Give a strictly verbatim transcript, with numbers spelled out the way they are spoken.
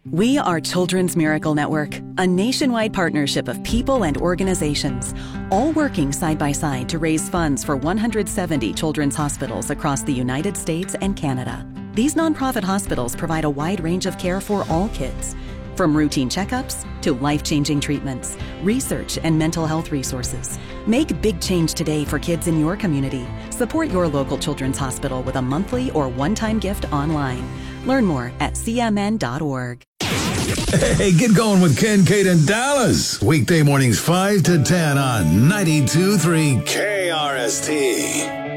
We are Children's Miracle Network, a nationwide partnership of people and organizations, all working side by side to raise funds for one hundred seventy children's hospitals across the United States and Canada. These nonprofit hospitals provide a wide range of care for all kids, from routine checkups to life-changing treatments, research, and mental health resources. Make big change today for kids in your community. Support your local children's hospital with a monthly or one-time gift online. Learn more at c m n dot org. Hey, get going with Ken, Kate, and Dallas. Weekday mornings five to ten on ninety-two point three K R S T.